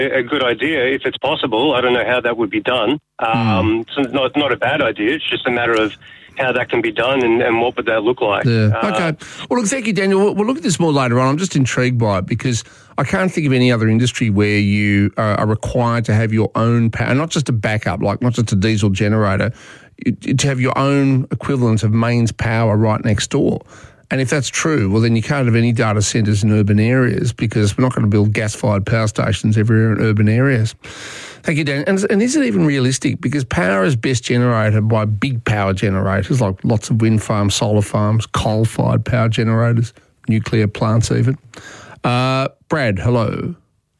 a good idea if it's possible. I don't know how that would be done. So it's not a bad idea. It's just a matter of how that can be done and what would that look like. Yeah. Okay. Well, look, thank you, Daniel. We'll look at this more later on. I'm just intrigued by it because I can't think of any other industry where you are required to have your own power, not just a backup, like not just a diesel generator, to have your own equivalent of mains power right next door. And if that's true, well, then you can't have any data centres in urban areas because we're not going to build gas-fired power stations everywhere in urban areas. Thank you, Dan. And is it even realistic? Because power is best generated by big power generators, like lots of wind farms, solar farms, coal-fired power generators, nuclear plants even. Brad, hello.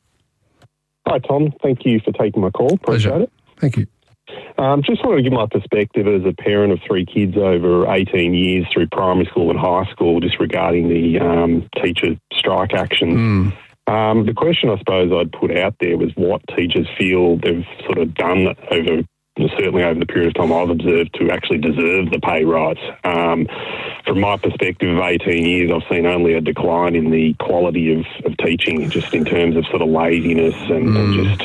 Hi, Tom. Thank you for taking my call. Appreciate it. Thank you. Just want to give my perspective as a parent of 3 kids over 18 years through primary school and high school, just regarding the teacher strike actions. The question I suppose I'd put out there was what teachers feel they've sort of done certainly over the period of time I've observed to actually deserve the pay rise. From my perspective of 18 years, I've seen only a decline in the quality of teaching, just in terms of sort of laziness and just...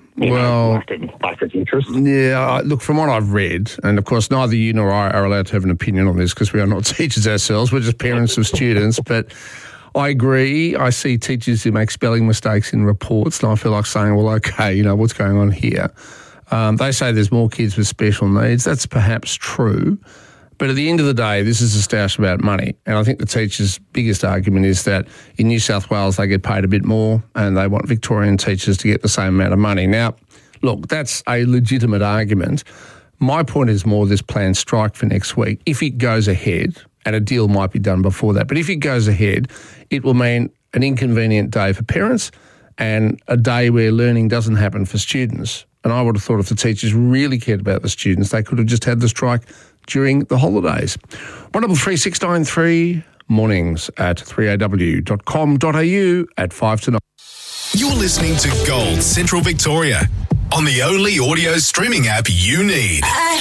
lack of interest. Yeah, look, from what I've read, and of course neither you nor I are allowed to have an opinion on this because we are not teachers ourselves, we're just parents of students, but I agree. I see teachers who make spelling mistakes in reports and I feel like saying, well, okay, what's going on here? They say there's more kids with special needs. That's perhaps true. But at the end of the day, this is a stoush about money. And I think the teachers' biggest argument is that in New South Wales, they get paid a bit more and they want Victorian teachers to get the same amount of money. Now, look, that's a legitimate argument. My point is more this planned strike for next week. If it goes ahead, and a deal might be done before that, but if it goes ahead, it will mean an inconvenient day for parents and a day where learning doesn't happen for students. And I would have thought if the teachers really cared about the students, they could have just had the strike during the holidays. 133 mornings at 3aw.com.au at 5 to 9. You're listening to Gold Central Victoria on the only audio streaming app you need.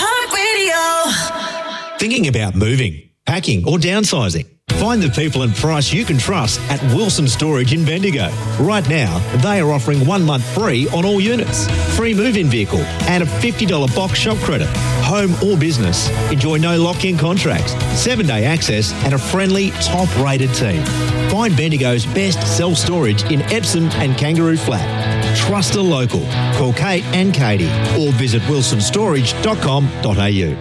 iHeartRadio. Thinking about moving, packing or downsizing? Find the people and price you can trust at Wilson Storage in Bendigo. Right now, they are offering 1 month free on all units, free move-in vehicle and a $50 box shop credit. Home or business, enjoy no lock-in contracts, 7-day access and a friendly, top-rated team. Find Bendigo's best self-storage in Epsom and Kangaroo Flat. Trust a local. Call Kate and Katie or visit wilsonstorage.com.au.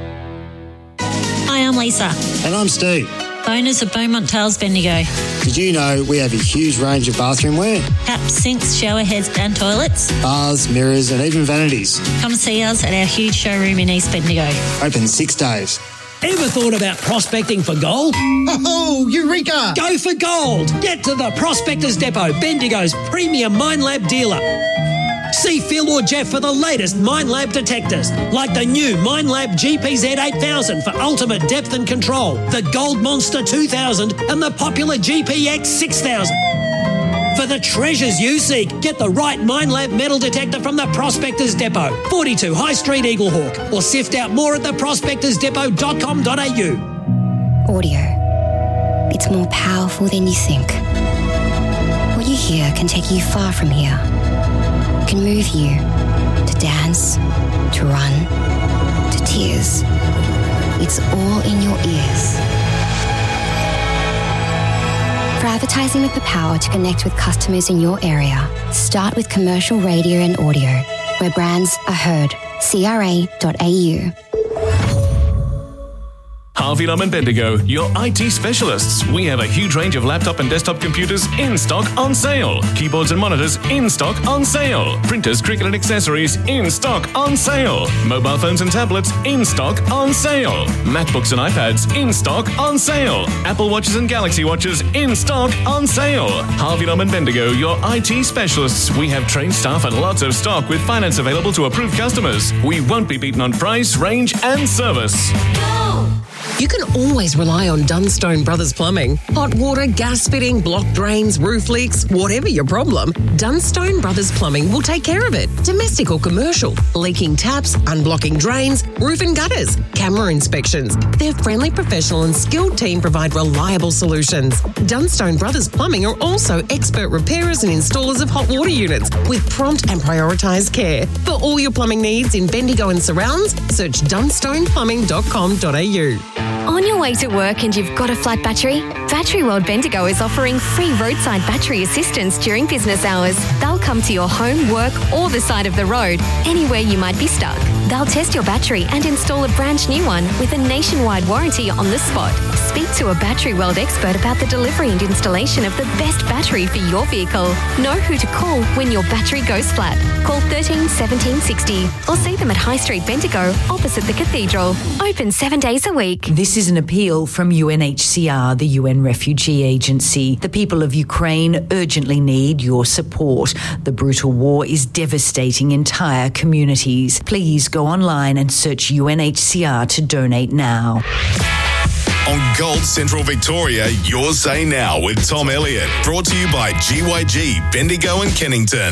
Hi, I'm Lisa. And I'm Steve. Owners of Beaumont Tales Bendigo. Did you know we have a huge range of bathroom wear? Taps, sinks, shower heads and toilets. Baths, mirrors and even vanities. Come see us at our huge showroom in East Bendigo. Open 6 days. Ever thought about prospecting for gold? Oh, Eureka! Go for gold! Get to the Prospectors Depot, Bendigo's premium Minelab dealer. See Phil or Jeff for the latest Minelab detectors, like the new Minelab GPZ 8000 for ultimate depth and control, the Gold Monster 2000 and the popular GPX 6000. For the treasures you seek, get the right Minelab metal detector from the Prospectors Depot, 42 High Street, Eaglehawk, or sift out more at theprospectorsdepot.com.au. Audio. It's more powerful than you think. What you hear can take you far from here. It can move you to dance, to run, to tears. It's all in your ears. For advertising with the power to connect with customers in your area, start with commercial radio and audio, where brands are heard. CRA.au. Harvey Lum and Bendigo, your IT specialists. We have a huge range of laptop and desktop computers in stock on sale. Keyboards and monitors in stock on sale. Printers, cricket and accessories in stock on sale. Mobile phones and tablets in stock on sale. MacBooks and iPads in stock on sale. Apple Watches and Galaxy Watches in stock on sale. Harvey Lum and Bendigo, your IT specialists. We have trained staff and lots of stock with finance available to approved customers. We won't be beaten on price, range and service. Go! You can always rely on Dunstone Brothers Plumbing. Hot water, gas fitting, block drains, roof leaks, whatever your problem, Dunstone Brothers Plumbing will take care of it. Domestic or commercial, leaking taps, unblocking drains, roof and gutters, camera inspections. Their friendly, professional and skilled team provide reliable solutions. Dunstone Brothers Plumbing are also expert repairers and installers of hot water units with prompt and prioritised care. For all your plumbing needs in Bendigo and surrounds, search dunstoneplumbing.com.au. On your way to work and you've got a flat battery? Battery World Bendigo is offering free roadside battery assistance during business hours. They'll come to your home, work or the side of the road, anywhere you might be stuck. They'll test your battery and install a brand new one with a nationwide warranty on the spot. Speak to a Battery World expert about the delivery and installation of the best battery for your vehicle. Know who to call when your battery goes flat. Call 13 17 60 or see them at High Street Bendigo opposite the Cathedral. Open 7 days a week. This is an appeal from UNHCR, the UN Refugee Agency. The people of Ukraine urgently need your support. The brutal war is devastating entire communities. Please go online and search UNHCR to donate now. On Gold Central Victoria, Your Say Now with Tom Elliott. Brought to you by GYG, Bendigo and Kennington.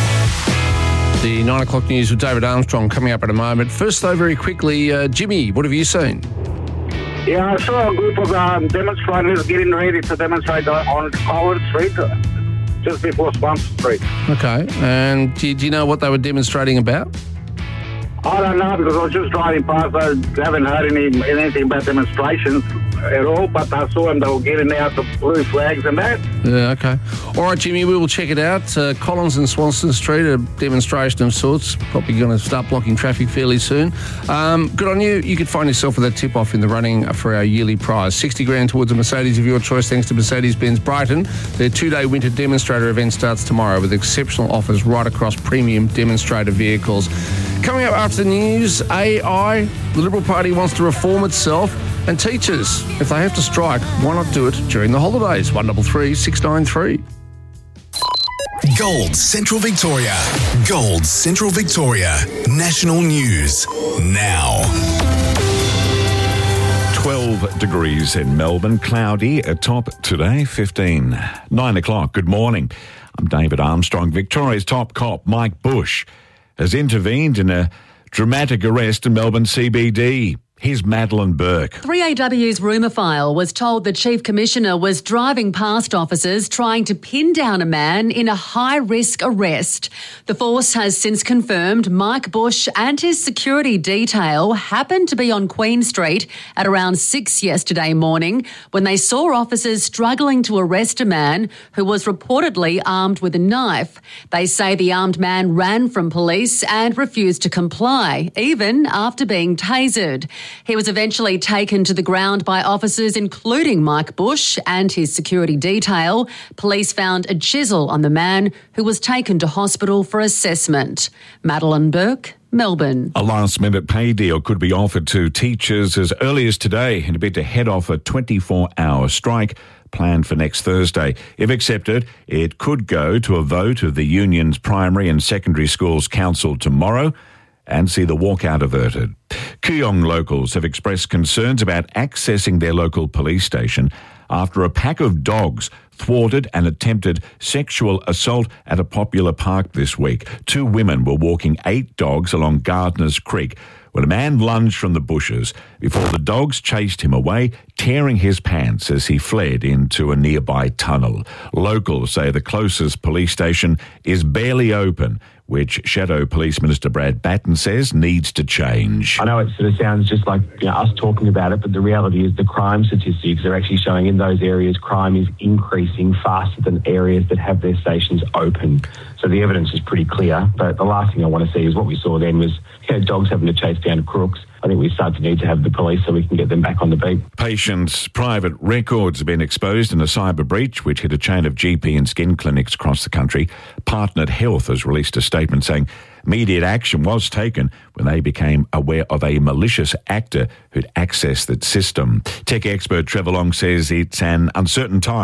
The 9 o'clock news with David Armstrong coming up in a moment. First, though, very quickly, Jimmy, what have you seen? Yeah, I saw a group of demonstrators getting ready to demonstrate on Howard Street, just before Swamp Street. Okay, and do you know what they were demonstrating about? I don't know, because I was just driving past. I haven't heard anything about demonstrations at all, but I saw them. They were getting out the blue flags and that. Yeah, okay. All right, Jimmy, we will check it out. Collins and Swanston Street, a demonstration of sorts. Probably going to start blocking traffic fairly soon. Good on you. You could find yourself with a tip-off in the running for our yearly prize. 60 grand towards a Mercedes of your choice, thanks to Mercedes-Benz Brighton. Their 2-day winter demonstrator event starts tomorrow with exceptional offers right across premium demonstrator vehicles. Coming up after the news, AI, the Liberal Party wants to reform itself, and teachers, if they have to strike, why not do it during the holidays? 133 693. Gold Central Victoria. Gold Central Victoria. National news now. 12 degrees in Melbourne, cloudy, a top today, 15. 9 o'clock, good morning. I'm David Armstrong. Victoria's top cop, Mike Bush, has intervened in a dramatic arrest in Melbourne CBD. Here's Madeline Burke. 3AW's rumour file was told the Chief Commissioner was driving past officers trying to pin down a man in a high-risk arrest. The force has since confirmed Mike Bush and his security detail happened to be on Queen Street at around 6 yesterday morning when they saw officers struggling to arrest a man who was reportedly armed with a knife. They say the armed man ran from police and refused to comply, even after being tasered. He was eventually taken to the ground by officers, including Mike Bush and his security detail. Police found a chisel on the man, who was taken to hospital for assessment. Madeline Burke, Melbourne. A last-minute pay deal could be offered to teachers as early as today in a bid to head off a 24-hour strike planned for next Thursday. If accepted, it could go to a vote of the union's primary and secondary schools council tomorrow and see the walkout averted. Kooyong locals have expressed concerns about accessing their local police station after a pack of dogs thwarted an attempted sexual assault at a popular park this week. 2 women were walking 8 dogs along Gardners Creek when a man lunged from the bushes before the dogs chased him away, tearing his pants as he fled into a nearby tunnel. Locals say the closest police station is barely open, which Shadow Police Minister Brad Batten says needs to change. I know it sort of sounds just like us talking about it, but the reality is the crime statistics are actually showing in those areas crime is increasing faster than areas that have their stations open. So the evidence is pretty clear, but the last thing I want to see is what we saw then was dogs having to chase down crooks. I think we start to need to have the police so we can get them back on the beat. Patients' private records have been exposed in a cyber breach which hit a chain of GP and skin clinics across the country. Partnered Health has released a statement saying immediate action was taken when they became aware of a malicious actor who'd accessed that system. Tech expert Trevor Long says it's an uncertain time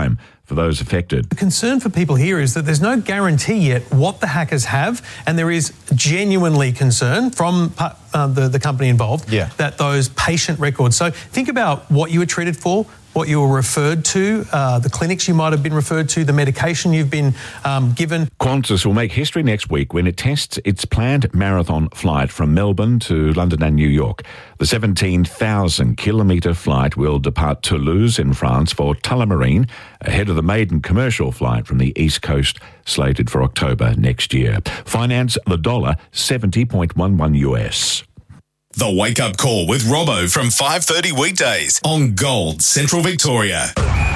for those affected. The concern for people here is that there's no guarantee yet what the hackers have, and there is genuinely concern from the company involved that those patient records. So think about what you were treated for, what you were referred to, the clinics you might have been referred to, the medication you've been given. Qantas will make history next week when it tests its planned marathon flight from Melbourne to London and New York. The 17,000-kilometre flight will depart Toulouse in France for Tullamarine, ahead of the maiden commercial flight from the East Coast slated for October next year. Finance the dollar 70.11 US. The Wake Up Call with Robbo from 5:30 weekdays on Gold Central Victoria.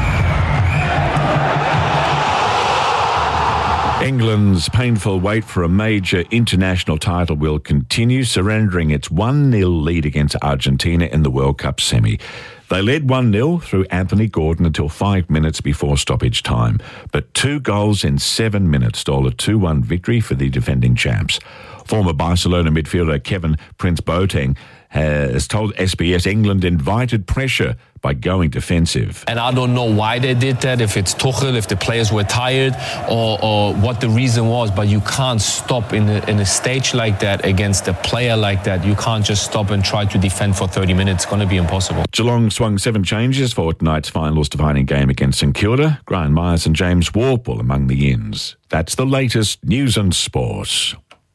England's painful wait for a major international title will continue, surrendering its 1-0 lead against Argentina in the World Cup semi. They led 1-0 through Anthony Gordon until 5 minutes before stoppage time, but 2 goals in 7 minutes stole a 2-1 victory for the defending champs. Former Barcelona midfielder Kevin Prince Boateng has told SBS England invited pressure by going defensive. And I don't know why they did that, if it's Tuchel, if the players were tired or what the reason was, but you can't stop in a stage like that against a player like that. You can't just stop and try to defend for 30 minutes. It's going to be impossible. Geelong swung 7 changes for tonight's finals defining game against St Kilda. Brian Myers and James Warple among the ins. That's the latest news and sport.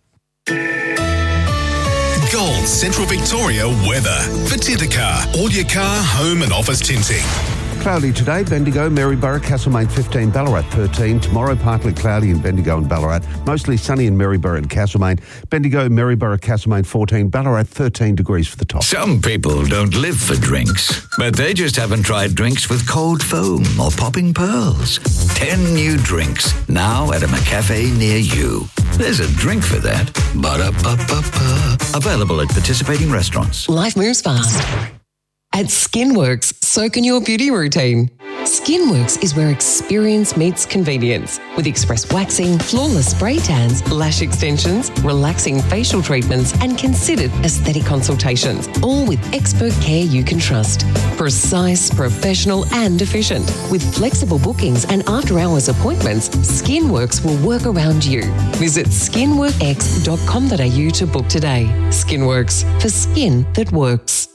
Gold Central Victoria weather for Tintercar. All your car, home and office tinting. Cloudy today, Bendigo, Maryborough, Castlemaine 15, Ballarat 13. Tomorrow, partly cloudy in Bendigo and Ballarat. Mostly sunny in Maryborough and Castlemaine. Bendigo, Maryborough, Castlemaine 14, Ballarat 13 degrees for the top. Some people don't live for drinks, but they just haven't tried drinks with cold foam or popping pearls. 10 new drinks now at a McCafe near you. There's a drink for that. Ba-da-ba-ba-ba. Available at participating restaurants. Life moves fast. At Skinworks, so can your beauty routine. Skinworks is where experience meets convenience, with express waxing, flawless spray tans, lash extensions, relaxing facial treatments, and considered aesthetic consultations, all with expert care you can trust. Precise, professional, and efficient. With flexible bookings and after-hours appointments, Skinworks will work around you. Visit skinworkx.com.au to book today. Skinworks, for skin that works.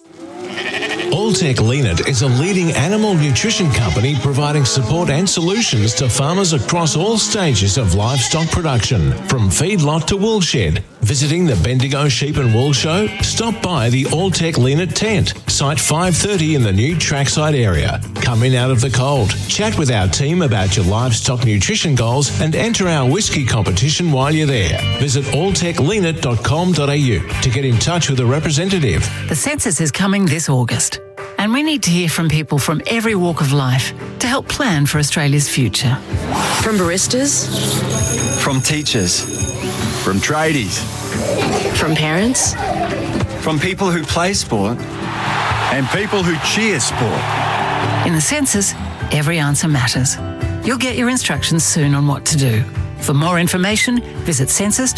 Alltech Leanit is a leading animal nutrition company providing support and solutions to farmers across all stages of livestock production, from feedlot to woolshed. Visiting the Bendigo Sheep and Wool Show? Stop by the Alltech Leanit tent, site 530 in the new trackside area. Come in out of the cold, chat with our team about your livestock nutrition goals and enter our whiskey competition while you're there. Visit alltechleanit.com.au to get in touch with a representative. The census is coming this August, and we need to hear from people from every walk of life to help plan for Australia's future. From baristas, from teachers, from tradies, from parents, from people who play sport and people who cheer sport. In the census, every answer matters. You'll get your instructions soon on what to do. For more information, visit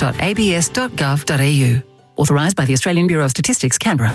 census.abs.gov.au. Authorised by the Australian Bureau of Statistics, Canberra.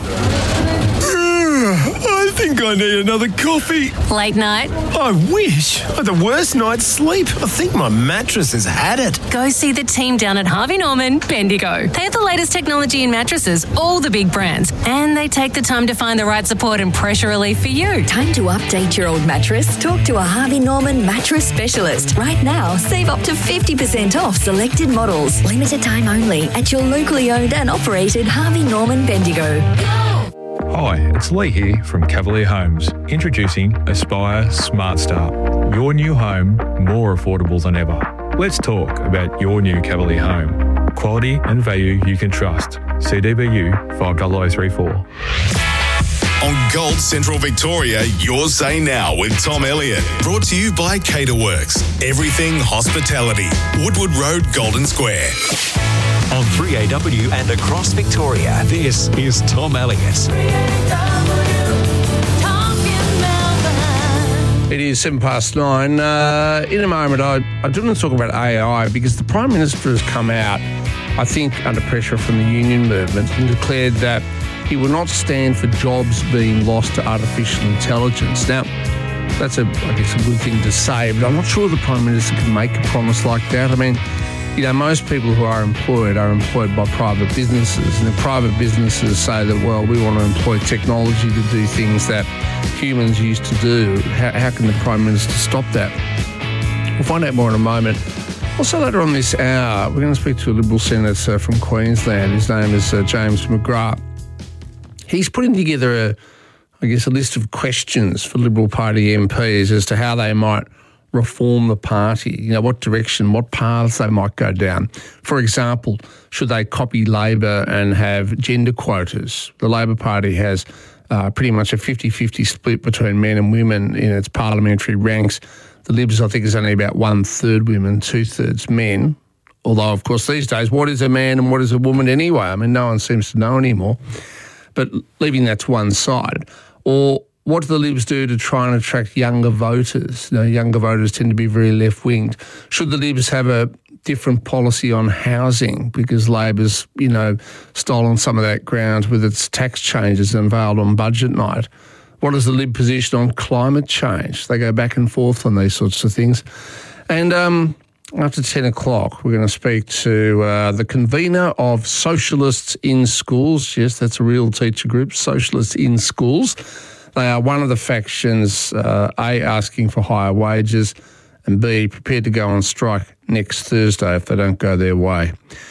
I think I need another coffee. Late night? I wish. I had the worst night's sleep. I think my mattress has had it. Go see the team down at Harvey Norman, Bendigo. They have the latest technology in mattresses, all the big brands, and they take the time to find the right support and pressure relief for you. Time to update your old mattress? Talk to a Harvey Norman mattress specialist. Right now, save up to 50% off selected models. Limited time only at your locally owned and operated Harvey Norman Bendigo. Hi, it's Lee here from Cavalier Homes, introducing Aspire Smart Start. Your new home, more affordable than ever. Let's talk about your new Cavalier home. Quality and value you can trust. CDBU 50034. On Gold Central Victoria, your say now with Tom Elliott. Brought to you by Caterworks. Everything hospitality. Woodward Road, Golden Square. On 3AW and across Victoria, this is Tom Elliott. It is 9:07. In a moment, I do want to talk about AI because the Prime Minister has come out, I think, under pressure from the union movement and declared that he will not stand for jobs being lost to artificial intelligence. Now, That's, a good thing to say, but I'm not sure the Prime Minister can make a promise like that. I mean, most people who are employed by private businesses, and the private businesses say that, well, we want to employ technology to do things that humans used to do. How can the Prime Minister stop that? We'll find out more in a moment. Also later on this hour, we're going to speak to a Liberal Senator from Queensland. His name is James McGrath. He's putting together a list of questions for Liberal Party MPs as to how they might reform the party, what direction, what paths they might go down. For example, should they copy Labor and have gender quotas? The Labor Party has pretty much a 50-50 split between men and women in its parliamentary ranks. The Libs, I think, is only about 1/3 women, 2/3 men. Although, of course, these days, what is a man and what is a woman anyway? I mean, no one seems to know anymore. But leaving that to one side. Or what do the Libs do to try and attract younger voters? Younger voters tend to be very left-winged. Should the Libs have a different policy on housing because Labor's, stolen some of that ground with its tax changes unveiled on budget night? What is the Lib position on climate change? They go back and forth on these sorts of things. And after 10 o'clock, we're going to speak to the convener of Socialists in Schools. Yes, that's a real teacher group, Socialists in Schools. They are one of the factions, A, asking for higher wages, and B, prepared to go on strike next Thursday if they don't go their way.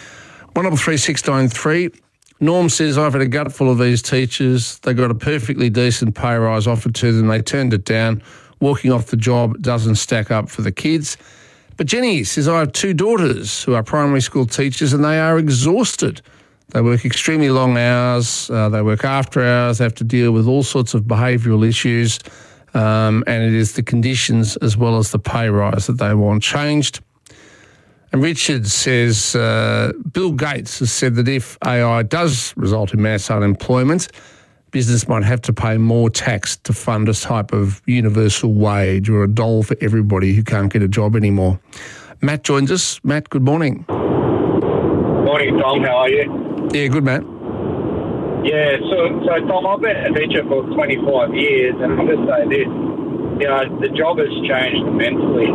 133 Norm says, I've had a gut full of these teachers. They got a perfectly decent pay rise offered to them. They turned it down. Walking off the job doesn't stack up for the kids. But Jenny says, I have 2 daughters who are primary school teachers and they are exhausted. They work extremely long hours. They work after hours. They have to deal with all sorts of behavioural issues. And it is the conditions as well as the pay rise that they want changed. And Richard says, Bill Gates has said that if AI does result in mass unemployment, business might have to pay more tax to fund a type of universal wage or a dole for everybody who can't get a job anymore. Matt joins us. Matt, good morning. Morning, Tom. How are you? Yeah, good, Matt. Yeah, so Tom, I've been a teacher for 25 years, and I'll just say this. The job has changed immensely.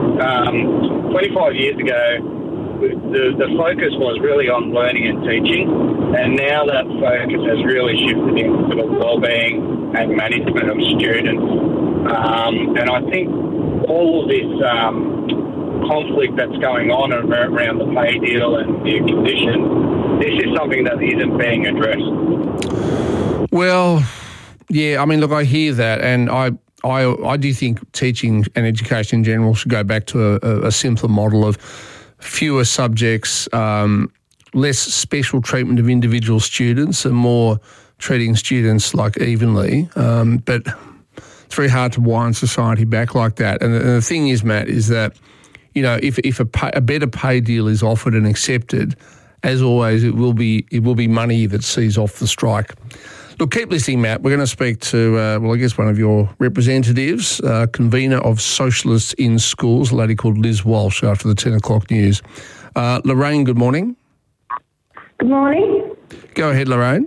25 years ago, the focus was really on learning and teaching, and now that focus has really shifted into the wellbeing and management of students. And I think all of this conflict that's going on around the pay deal and the condition, this is something that isn't being addressed. Well, yeah, I mean, look, I hear that, and I do think teaching and education in general should go back to a simpler model of fewer subjects, less special treatment of individual students and more treating students like evenly. But it's very hard to wind society back like that. And the thing is, Matt, is that, if a better pay deal is offered and accepted, as always, it will be money that sees off the strike. Look, keep listening, Matt. We're going to speak to, one of your representatives, convener of Socialists in Schools, a lady called Liz Walsh, after the 10 o'clock news. Lorraine, good morning. Good morning. Go ahead, Lorraine.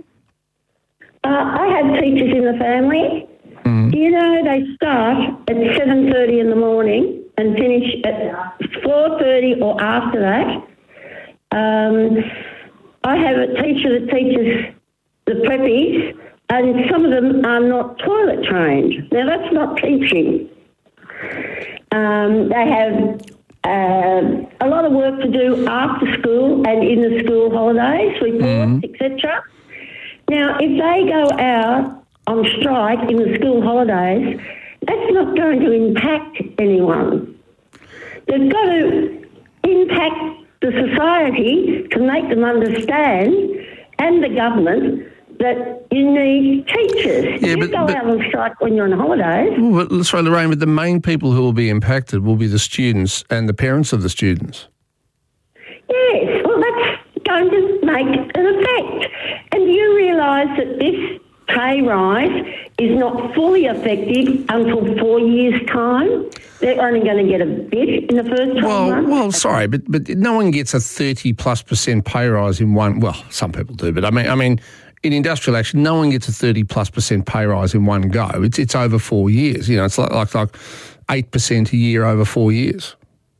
I have teachers in the family. Do you know they start at 7:30 in the morning and finish at 4:30 or after that? I have a teacher that teaches the preppies, and some of them are not toilet trained. Now, that's not teaching. They have a lot of work to do after school and in the school holidays, reports, etc. Now, if they go out on strike in the school holidays, that's not going to impact anyone. They've got to impact the society to make them understand, and the government, that you need teachers. Yeah, you go out on strike when you're on holidays. Well, sorry, Lorraine, but the main people who will be impacted will be the students and the parents of the students. Yes, well, that's going to make an effect. And do you realise that this pay rise is not fully effective until 4 years' time? They're only going to get a bit in the first 12 months. Well, sorry, but no one gets a 30+% pay rise in one. Well, some people do, but I mean, in industrial action, no one gets a 30+% pay rise in one go. It's over 4 years. It's like 8% a year over 4 years.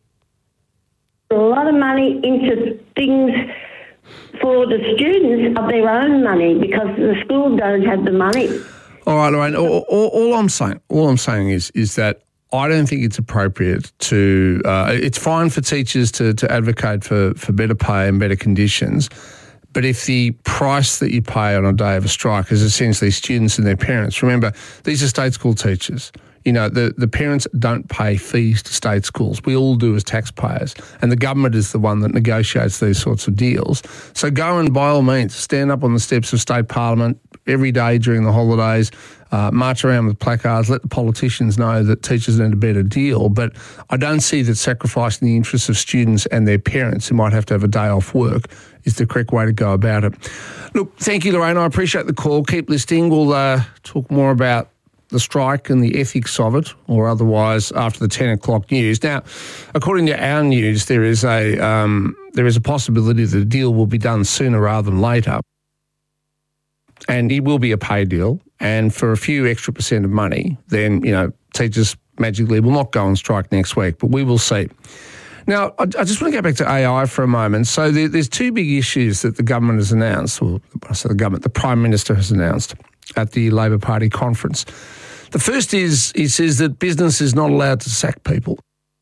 A lot of money into things for the students of their own money because the schools don't have the money. All right, Lorraine. All I'm saying is that I don't think it's appropriate to. It's fine for teachers to advocate for better pay and better conditions, but if the price that you pay on a day of a strike is essentially students and their parents, remember these are state school teachers. You know, the parents don't pay fees to state schools. We all do as taxpayers, and the government is the one that negotiates these sorts of deals. So go and, by all means, stand up on the steps of state parliament every day during the holidays, march around with placards, let the politicians know that teachers need a better deal. But I don't see that sacrificing the interests of students and their parents who might have to have a day off work is the correct way to go about it. Look, thank you, Lorraine. I appreciate the call. Keep listening. We'll talk more about the strike and the ethics of it, or otherwise after the 10 o'clock news. Now, according to our news, there is a possibility that a deal will be done sooner rather than later, and it will be a pay deal. And for a few extra % of money, then teachers magically will not go on strike next week, but we will see. Now, I just want to go back to AI for a moment. So there's two big issues that the government has announced, or I say the government, the Prime Minister has announced at the Labor Party conference. The first is he says that business is not allowed to sack people.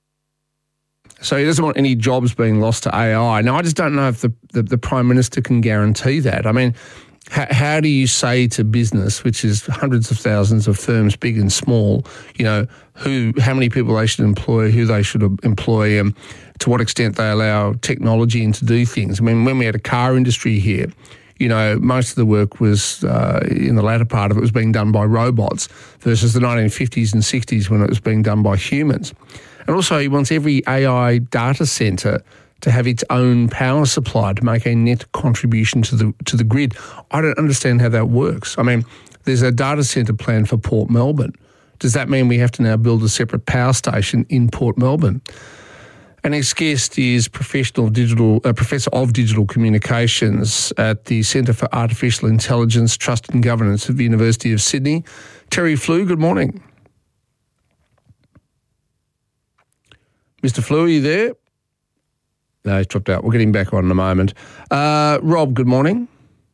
So he doesn't want any jobs being lost to AI. Now, I just don't know if the Prime Minister can guarantee that. I mean, how do you say to business, which is hundreds of thousands of firms, big and small, how many people they should employ, who they should employ, to what extent they allow technology in to do things? I mean, when we had a car industry here, most of the work was, in the latter part of it, was being done by robots versus the 1950s and 60s when it was being done by humans. And also he wants every AI data centre to have its own power supply to make a net contribution to the grid. I don't understand how that works. I mean, there's a data centre plan for Port Melbourne. Does that mean we have to now build a separate power station in Port Melbourne? Our next guest is Professor of Digital Communications at the Centre for Artificial Intelligence, Trust and Governance at the University of Sydney. Terry Flew, good morning. Mr. Flew, are you there? No, he's dropped out. We'll get him back on in a moment. Rob, good morning.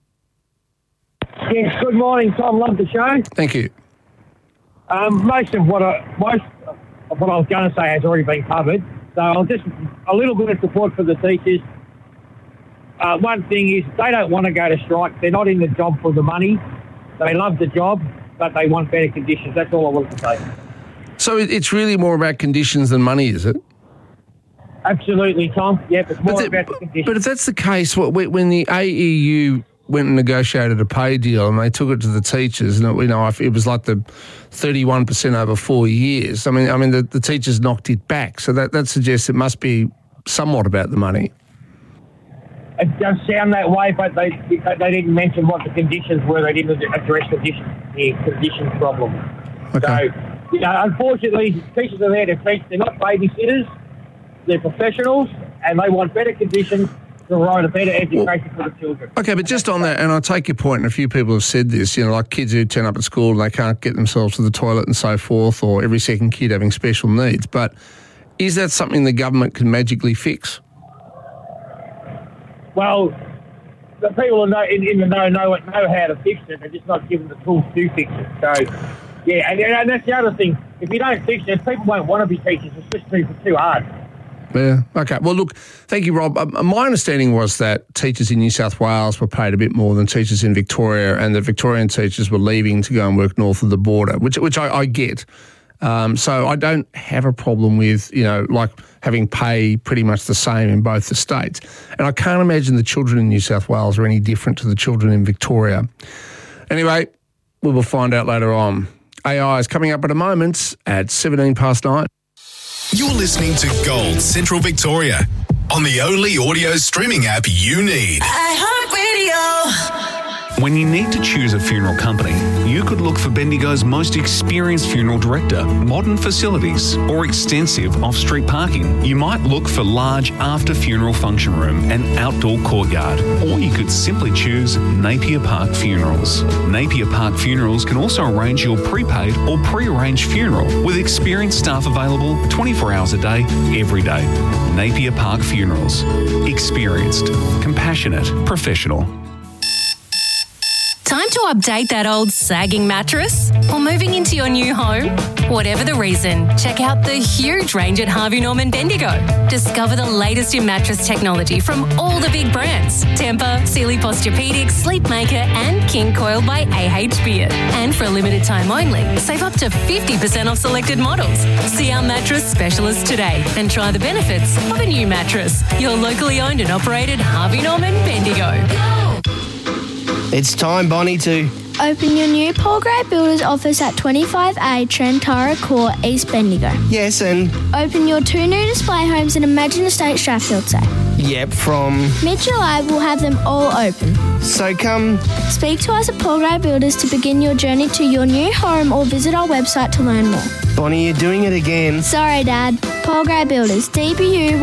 Yes, good morning, Tom. Love the show. Thank you. Most of what I was going to say has already been covered. So I'll just a little bit of support for the teachers. One thing is they don't want to go to strike. They're not in the job for the money. They love the job, but they want better conditions. That's all I want to say. So it's really more about conditions than money, is it? Absolutely, Tom. Yeah, it's more about the conditions. But if that's the case, when the AEU went and negotiated a pay deal and they took it to the teachers, and it was like the 31% over 4 years. I mean, the teachers knocked it back. So that suggests it must be somewhat about the money. It does sound that way, but they didn't mention what the conditions were. They didn't address the conditions problem. Okay. So, unfortunately, teachers are there to teach. They're not babysitters. They're professionals, and they want better conditions to provide a better education for the children. Okay, but just on that, and I take your point, and a few people have said this, like kids who turn up at school and they can't get themselves to the toilet and so forth, or every second kid having special needs. But is that something the government can magically fix? Well, the people in the know how to fix it. They're just not given the tools to fix it. So, yeah, and that's the other thing. If you don't fix it, people won't want to be teachers. It's just too hard. Yeah, okay. Well, look, thank you, Rob. My understanding was that teachers in New South Wales were paid a bit more than teachers in Victoria, and that Victorian teachers were leaving to go and work north of the border, which I get. So I don't have a problem with, like having pay pretty much the same in both the states. And I can't imagine the children in New South Wales are any different to the children in Victoria. Anyway, we will find out later on. AI is coming up in a moment at 9:17. You're listening to Gold Central Victoria on the only audio streaming app you need. iHeartRadio. When you need to choose a funeral company, you could look for Bendigo's most experienced funeral director, modern facilities, or extensive off-street parking. You might look for large after-funeral function room and outdoor courtyard, or you could simply choose Napier Park Funerals. Napier Park Funerals can also arrange your prepaid or pre-arranged funeral with experienced staff available 24 hours a day, every day. Napier Park Funerals. Experienced, compassionate, professional. Time to update that old sagging mattress? Or moving into your new home? Whatever the reason, check out the huge range at Harvey Norman Bendigo. Discover the latest in mattress technology from all the big brands. Tempur, Sealy Posturepedic, Sleepmaker and King Coil by AH Beard. And for a limited time only, save up to 50% off selected models. See our mattress specialist today and try the benefits of a new mattress. Your locally owned and operated Harvey Norman Bendigo. It's time, Bonnie, to open your new Paul Gray Builders office at 25A Trentara Court, East Bendigo. Yes, and open your 2 new display homes in Imagine Estate Strathfield Say. Yep, from mid-July we'll have them all open. So come speak to us at Paul Gray Builders to begin your journey to your new home or visit our website to learn more. Bonnie, you're doing it again. Sorry, Dad. Paul Gray Builders, DBU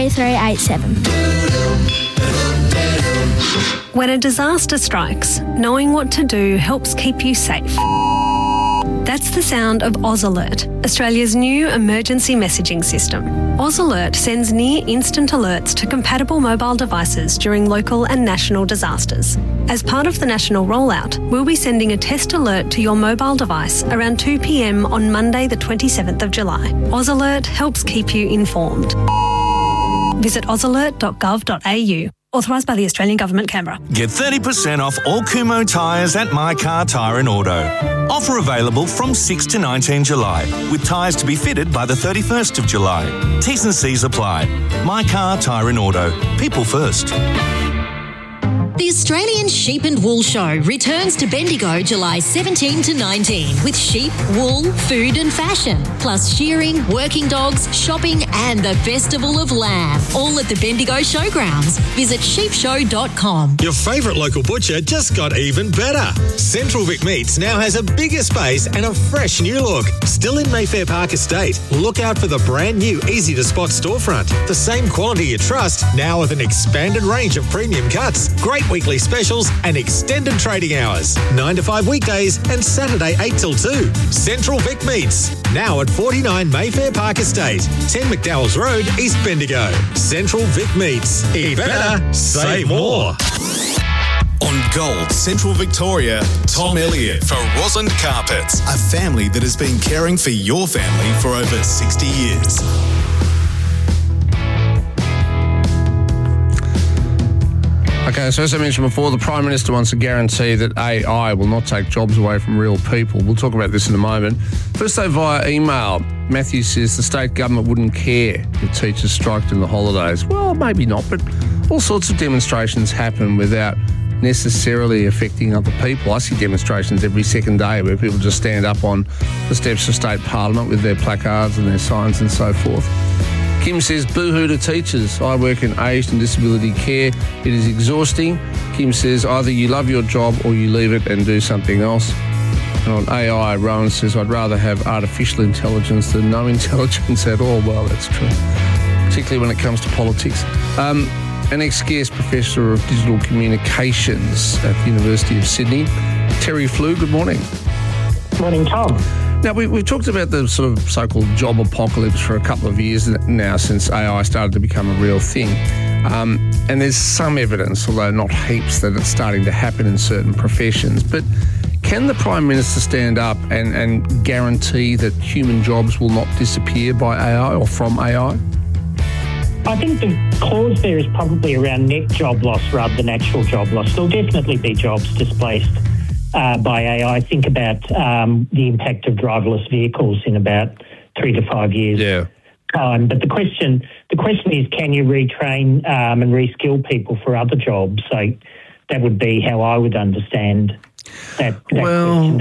13387. When a disaster strikes, knowing what to do helps keep you safe. That's the sound of Oz Alert, Australia's new emergency messaging system. Oz Alert sends near-instant alerts to compatible mobile devices during local and national disasters. As part of the national rollout, we'll be sending a test alert to your mobile device around 2 p.m. on Monday the 27th of July. Oz Alert helps keep you informed. Visit ozalert.gov.au. Authorised by the Australian Government, Canberra. Get 30% off all Kumho tyres at My Car Tyre and Auto. Offer available from 6 to 19 July, with tyres to be fitted by the 31st of July. T's and C's apply. My Car Tyre and Auto. People first. The Australian Sheep and Wool Show returns to Bendigo July 17 to 19 with sheep, wool, food and fashion, plus shearing, working dogs, shopping and the Festival of Lamb, all at the Bendigo Showgrounds. Visit sheepshow.com. Your favourite local butcher just got even better. Central Vic Meats now has a bigger space and a fresh new look. Still in Mayfair Park Estate. Look out for the brand new easy-to-spot storefront. The same quality you trust, now with an expanded range of premium cuts. Great weekly specials and extended trading hours. 9 to 5 weekdays and Saturday 8 till 2. Central Vic Meats, now at 49 Mayfair Park Estate, 10 McDowell's Road, East Bendigo. Central Vic Meats. Eat better, save more. On Gold Central Victoria, Tom Elliott for Roslyn Carpets, a family that has been caring for your family for over 60 years. Okay, so as I mentioned before, the Prime Minister wants a guarantee that AI will not take jobs away from real people. We'll talk about this in a moment. First, though, via email, Matthew says the state government wouldn't care if teachers striked in the holidays. Well, maybe not, but all sorts of demonstrations happen without necessarily affecting other people. I see demonstrations every second day where people just stand up on the steps of State Parliament with their placards and their signs and so forth. Kim says, boo-hoo to teachers. I work in aged and disability care. It is exhausting. Kim says, either you love your job or you leave it and do something else. And on AI, Rowan says, I'd rather have artificial intelligence than no intelligence at all. Well, that's true, particularly when it comes to politics. An ex-guest professor of digital communications at the University of Sydney, Terry Flew, good morning. Morning, Tom. Now, we've talked about the sort of so-called job apocalypse for a couple of years now since AI started to become a real thing. And there's some evidence, although not heaps, that it's starting to happen in certain professions. But can the Prime Minister stand up and guarantee that human jobs will not disappear by AI or from AI? I think the clause there is probably around net job loss rather than actual job loss. There'll definitely be jobs displaced by AI. Think about the impact of driverless vehicles in about 3 to 5 years' time. But the question is, can you retrain and reskill people for other jobs? So that would be how I would understand that question.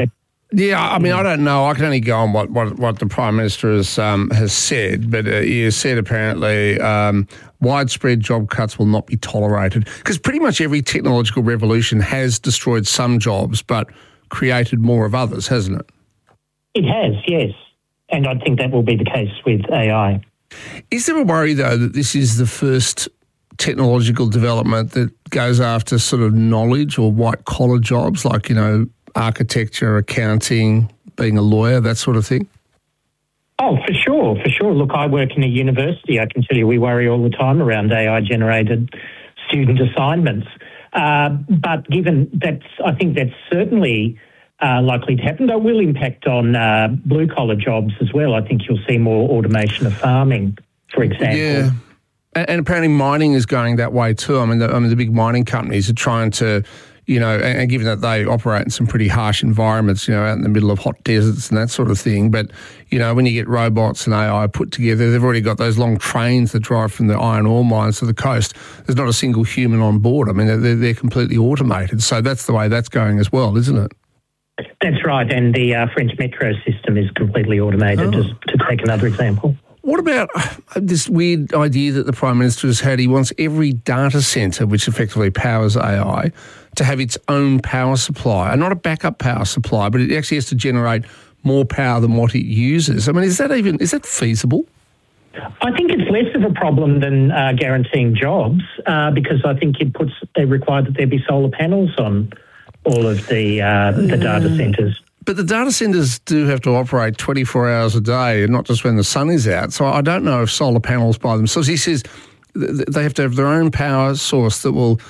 Yeah, I mean, I don't know. I can only go on what the Prime Minister has said, but he has said apparently widespread job cuts will not be tolerated because pretty much every technological revolution has destroyed some jobs but created more of others, hasn't it? It has, yes. And I think that will be the case with AI. Is there a worry, though, that this is the first technological development that goes after sort of knowledge or white-collar jobs like, architecture, accounting, being a lawyer, that sort of thing? Oh, for sure. Look, I work in a university. I can tell you we worry all the time around AI-generated student assignments. But given I think that's certainly likely to happen. That will impact on blue-collar jobs as well. I think you'll see more automation of farming, for example. Yeah. And apparently mining is going that way too. I mean, the big mining companies are trying to, and given that they operate in some pretty harsh environments, out in the middle of hot deserts and that sort of thing. But, when you get robots and AI put together, they've already got those long trains that drive from the iron ore mines to the coast. There's not a single human on board. I mean, they're completely automated. So that's the way that's going as well, isn't it? That's right. And the French metro system is completely automated, just to take another example. What about this weird idea that the Prime Minister has had? He wants every data centre, which effectively powers AI, to have its own power supply, and not a backup power supply, but it actually has to generate more power than what it uses. I mean, is that feasible? I think it's less of a problem than guaranteeing jobs because I think they require that there be solar panels on all of the data centres. But the data centres do have to operate 24 hours a day and not just when the sun is out. So I don't know if solar panels by themselves. He says they have to have their own power source that will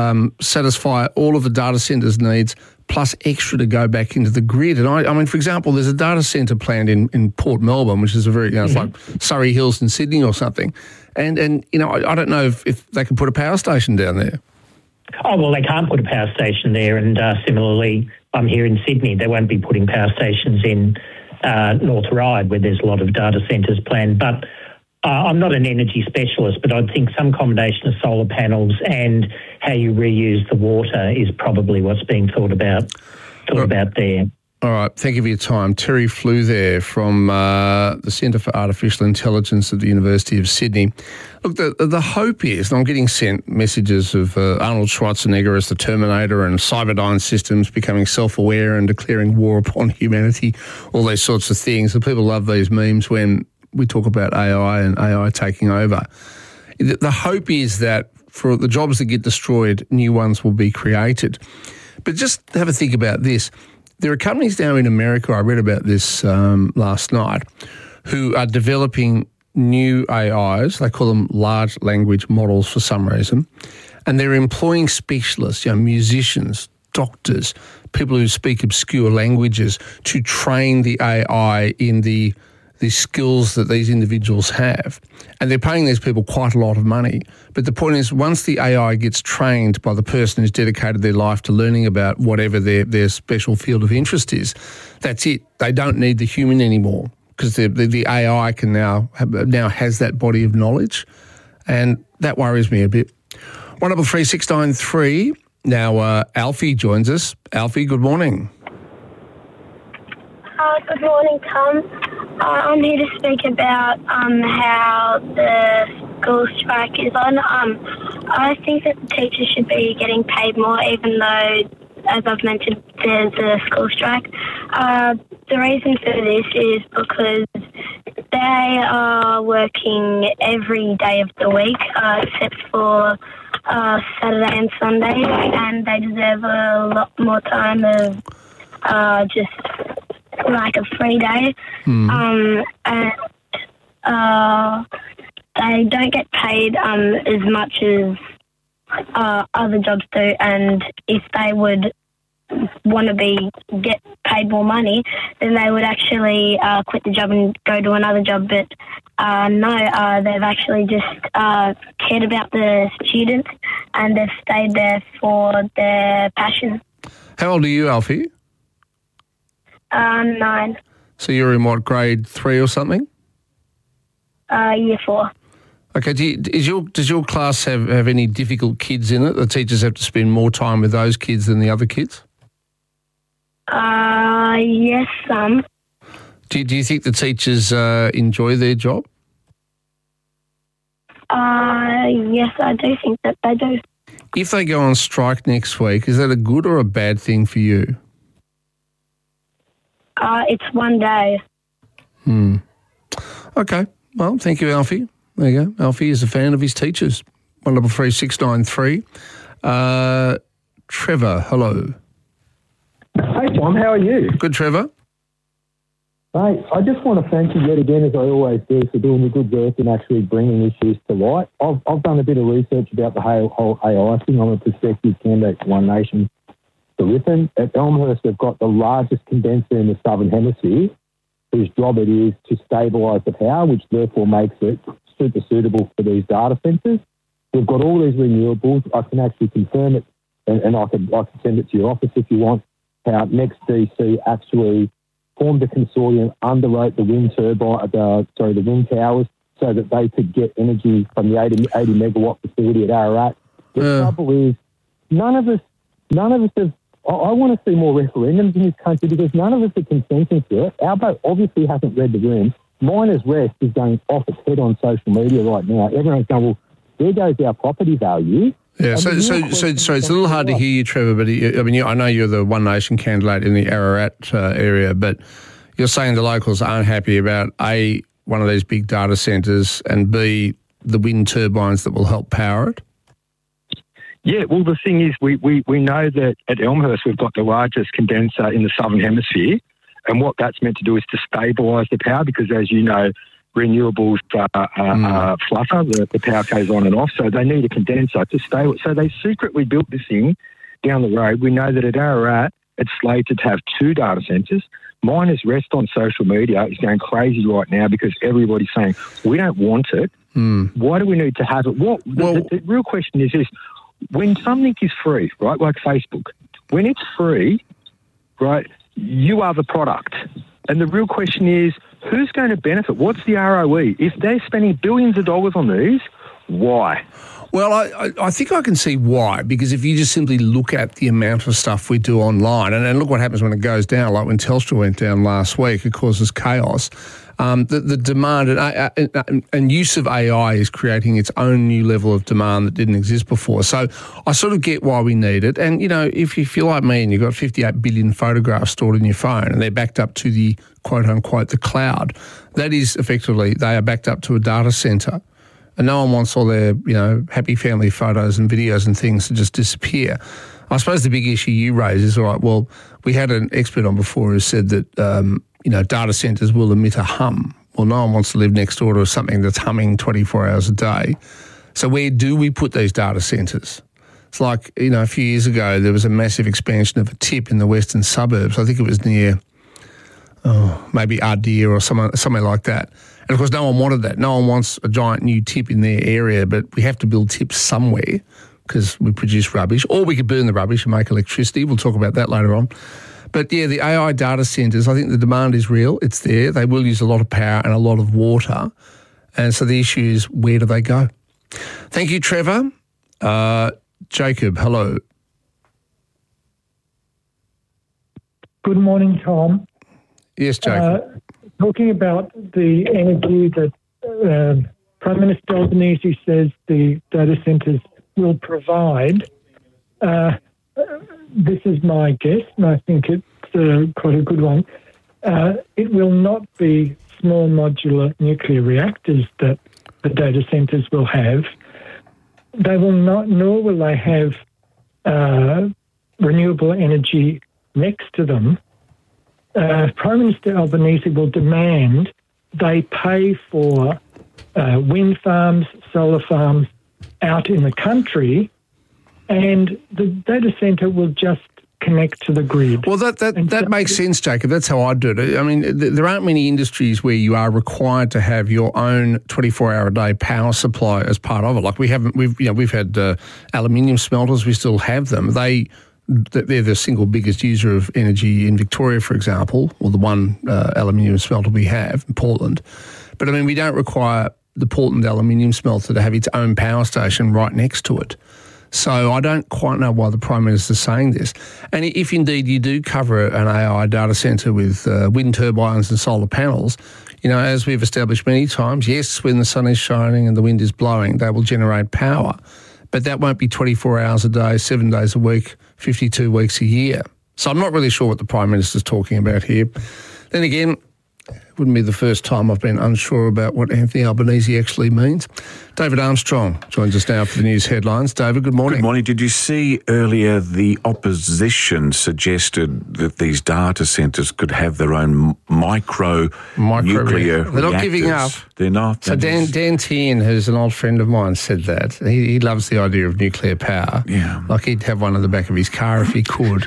satisfy all of the data centres' needs plus extra to go back into the grid. And I mean, for example, there's a data centre planned in Port Melbourne, which is a very, it's like Surrey Hills in Sydney or something. And I don't know if they can put a power station down there. Oh, well, they can't put a power station there. And similarly, I'm here in Sydney. They won't be putting power stations in North Ryde, where there's a lot of data centres planned. But I'm not an energy specialist, but I think some combination of solar panels and how you reuse the water is probably what's being thought about there. All right. Thank you for your time. Terry Flew there from the Centre for Artificial Intelligence at the University of Sydney. Look, the hope is, and I'm getting sent messages of Arnold Schwarzenegger as the Terminator and Cyberdyne Systems becoming self-aware and declaring war upon humanity, all those sorts of things. And people love these memes when we talk about AI and AI taking over. The hope is that for the jobs that get destroyed, new ones will be created. But just have a think about this. There are companies now in America, I read about this last night, who are developing new AIs. They call them large language models for some reason. And they're employing specialists, musicians, doctors, people who speak obscure languages to train the AI in the skills that these individuals have. And they're paying these people quite a lot of money. But the point is, once the AI gets trained by the person who's dedicated their life to learning about whatever their special field of interest is, that's it. They don't need the human anymore because the AI can now has that body of knowledge. And that worries me a bit. 133 693. Now, Alfie joins us. Alfie, good morning. Good morning, Tom. I'm here to speak about how the school strike is on. I think that the teachers should be getting paid more, even though, as I've mentioned, there's a school strike. The reason for this is because they are working every day of the week, except for Saturday and Sunday, and they deserve a lot more time of just like a free day. And they don't get paid as much as other jobs do, and if they would want to get paid more money, then they would actually quit the job and go to another job. But no, they've actually just cared about the students, and they've stayed there for their passion. How old are you, Alfie? 9. So you're in what, grade 3 or something? Year 4. Okay. Does your class have any difficult kids in it? The teachers have to spend more time with those kids than the other kids? Yes, some. Do you think the teachers enjoy their job? Yes, I do think that they do. If they go on strike next week, is that a good or a bad thing for you? It's 1 day. Okay. Well, thank you, Alfie. There you go. Alfie is a fan of his teachers. 133693. Trevor, hello. Hey, Tom, how are you? Good, Trevor. Mate, I just want to thank you yet again, as I always do, for doing the good work and actually bringing issues to light. I've done a bit of research about the whole AI thing. I'm a prospective candidate for One Nation for Ripon. At Elmhurst, they've got the largest condenser in the Southern Hemisphere, whose job it is to stabilise the power, which therefore makes it super suitable for these data centres. We've got all these renewables. I can actually confirm it, and I can send it to your office if you want, how NextDC actually formed a consortium, underwrote the wind the wind towers, so that they could get energy from the 80 megawatt facility at Ararat. The trouble is, none of us have. I want to see more referendums in this country because none of us are consenting to it. Our vote obviously hasn't read the room. Miners' Rest is going off its head on social media right now. Everyone's going, well, there goes our property value. Yeah, so it's a little hard to hear you, Trevor, but I know you're the One Nation candidate in the Ararat area, but you're saying the locals aren't happy about, A, one of these big data centres, and B, the wind turbines that will help power it? Yeah, well, the thing is, we know that at Elmhurst we've got the largest condenser in the Southern Hemisphere, and what that's meant to do is to stabilise the power because, as you know, renewables flutter, the power goes on and off, so they need a condenser to stay. So they secretly built this thing down the road. We know that at Ararat it's slated to have 2 data centres. Miners' Rest on social media is going crazy right now because everybody's saying, we don't want it. Why do we need to have it? The real question is this. When something is free, right, like Facebook, when it's free, right, you are the product. And the real question is, who's going to benefit? What's the ROE? If they're spending billions of dollars on these, why? Well, I think I can see why, because if you just simply look at the amount of stuff we do online, and look what happens when it goes down, like when Telstra went down last week, it causes chaos. The demand and use of AI is creating its own new level of demand that didn't exist before. So I sort of get why we need it. And, if you're like me and you've got 58 billion photographs stored in your phone and they're backed up to the quote-unquote the cloud, that is effectively they are backed up to a data centre. And no one wants all their, happy family photos and videos and things to just disappear. I suppose the big issue you raise is, all right, well, we had an expert on before who said that, data centres will emit a hum. Well, no one wants to live next door to something that's humming 24 hours a day. So where do we put these data centres? It's like, a few years ago, there was a massive expansion of a tip in the western suburbs. I think it was near, maybe Ardea or somewhere like that. And, of course, no one wanted that. No one wants a giant new tip in their area, but we have to build tips somewhere because we produce rubbish. Or we could burn the rubbish and make electricity. We'll talk about that later on. But, yeah, the AI data centres, I think the demand is real. It's there. They will use a lot of power and a lot of water. And so the issue is, where do they go? Thank you, Trevor. Jacob, hello. Good morning, Tom. Yes, Jacob. Talking about the energy that Prime Minister Albanese says the data centres will provide, this is my guess, and I think it's quite a good one. It will not be small modular nuclear reactors that the data centres will have. They will not, nor will they have renewable energy next to them. Prime Minister Albanese will demand they pay for wind farms, solar farms out in the country, and the data centre will just connect to the grid. Well, that makes sense, Jacob. That's how I do it. I mean, there aren't many industries where you are required to have your own 24-hour-a-day power supply as part of it. Like we've had aluminium smelters. We still have them. They're the single biggest user of energy in Victoria, for example, or the one aluminium smelter we have in Portland. But, I mean, we don't require the Portland aluminium smelter to have its own power station right next to it. So I don't quite know why the Prime Minister's saying this. And if indeed you do cover an AI data centre with wind turbines and solar panels, you know, as we've established many times, yes, when the sun is shining and the wind is blowing, they will generate power. But that won't be 24 hours a day, 7 days a week, 52 weeks a year. So I'm not really sure what the Prime Minister's talking about here. Then again, it wouldn't be the first time I've been unsure about what Anthony Albanese actually means. David Armstrong joins us now for the news headlines. David, good morning. Good morning. Did you see earlier the opposition suggested that these data centres could have their own micro nuclear reactors? They're not giving up. They're not. So Dan Tehan, who's an old friend of mine, said that. He loves the idea of nuclear power. Yeah. Like he'd have one in the back of his car if he could.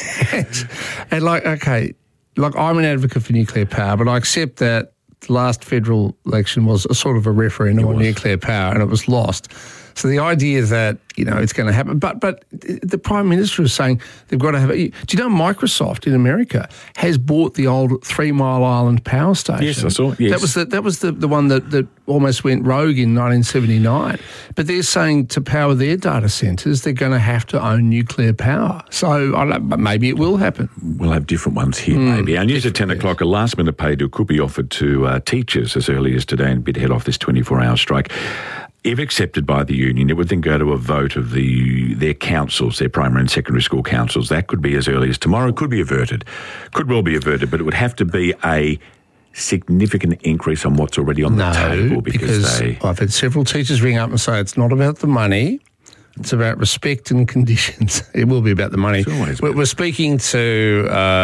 and like, okay... Like, I'm an advocate for nuclear power, but I accept that the last federal election was a sort of a referendum on nuclear power and it was lost. So the idea that, you know, it's going to happen. But the Prime Minister is saying they've got to have it. Do you know Microsoft in America has bought the old 3 Mile Island power station? Yes, I saw it. Yes. That was the one that almost went rogue in 1979. But they're saying to power their data centres, they're going to have to own nuclear power. So maybe it will happen. We'll have different ones here, maybe. Our news at 10 o'clock, a last-minute pay deal could be offered to teachers as early as today and bid head off this 24-hour strike. If accepted by the union, it would then go to a vote of their councils, their primary and secondary school councils. That could be as early as tomorrow, could be averted, could well be averted, but it would have to be a significant increase on what's already on the table. Because I've had several teachers ring up and say it's not about the money, it's about respect and conditions. It will be about the money. We're speaking to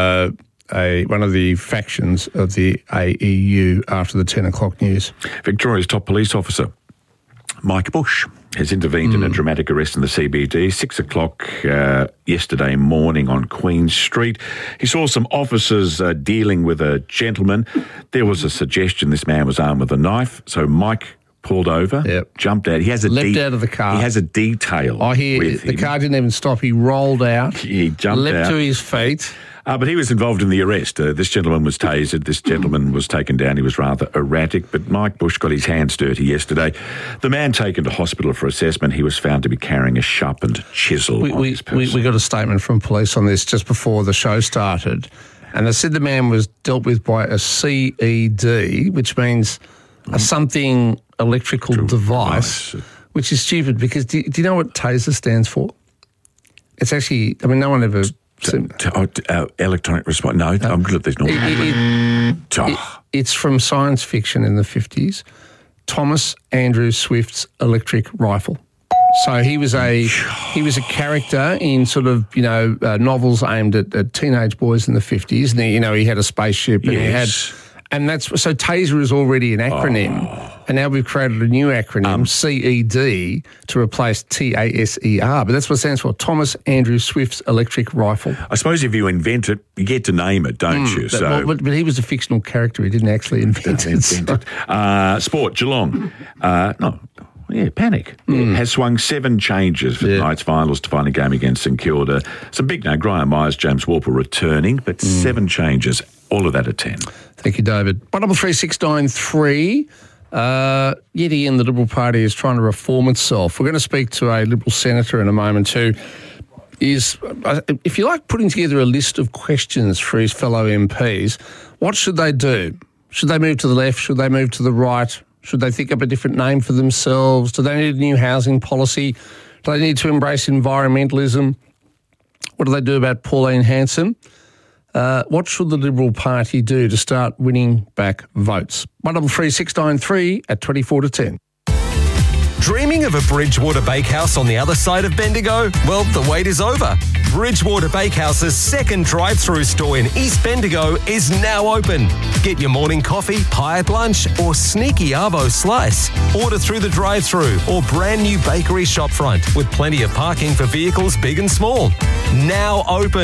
one of the factions of the AEU after the 10 o'clock news. Victoria's top police officer, Mike Bush, has intervened in a dramatic arrest in the CBD, 6 o'clock yesterday morning on Queen Street. He saw some officers dealing with a gentleman. There was a suggestion this man was armed with a knife, so Mike pulled over, jumped out. He has leapt out of the car. He has a detail. I hear the car didn't even stop. He rolled out. He jumped leapt out. to his feet. But he was involved in the arrest. This gentleman was tasered. This gentleman was taken down. He was rather erratic, but Mike Bush got his hands dirty yesterday. The man taken to hospital for assessment. He was found to be carrying a sharpened chisel on his person. We got a statement from police on this just before the show started, and they said the man was dealt with by a CED, which means a something electrical device, which is stupid because do you know what taser stands for? It's actually, I mean, no one ever... electronic response. No, I'm good at this. It's from science fiction in the 50s. Thomas Andrew Swift's electric rifle. So he was a character in sort of, you know, novels aimed at teenage boys in the 50s. And he had a spaceship and he had... And so taser is already an acronym. And now we've created a new acronym, CED, to replace TASER. But that's what it stands for, Thomas Andrew Swift's electric rifle. I suppose if you invent it, you get to name it, don't you? But he was a fictional character. He didn't actually invent it. Sport, Geelong. Panic. Has swung 7 changes for tonight's finals to find a game against St Kilda. Some big now, Graham Myers, James Warple returning, but 7 changes, all of that at 10. Thank you, David. 133 yet again, the Liberal Party is trying to reform itself. We're going to speak to a Liberal senator in a moment who is, if you like, putting together a list of questions for his fellow MPs. What should they do? Should they move to the left? Should they move to the right? Should they think up a different name for themselves? Do they need a new housing policy? Do they need to embrace environmentalism? What do they do about Pauline Hanson? What should the Liberal Party do to start winning back votes? 133 at 24 to 10. Dreaming of a Bridgewater Bakehouse on the other side of Bendigo? Well, the wait is over. Bridgewater Bakehouse's second drive-through store in East Bendigo is now open. Get your morning coffee, pie at lunch, or sneaky arvo slice. Order through the drive-through or brand new bakery shop front with plenty of parking for vehicles big and small. Now open.